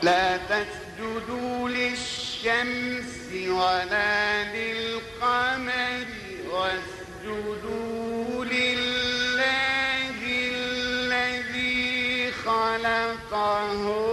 لا تسجدوا للشمس ولا للقمر واسجدوا لله الذي خلقه